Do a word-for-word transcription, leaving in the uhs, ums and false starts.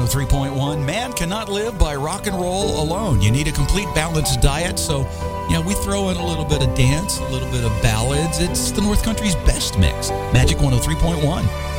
three point one. Man cannot live by rock and roll alone. You need a complete balanced diet. So, yeah, we throw in a little bit of dance, a little bit of ballads. It's the North Country's best mix. Magic one oh three point one.